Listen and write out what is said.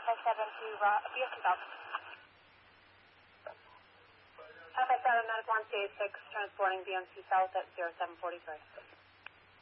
Alpha 7 to BSC South. Alpha 7, Medic 186, transporting BMC South at 0743.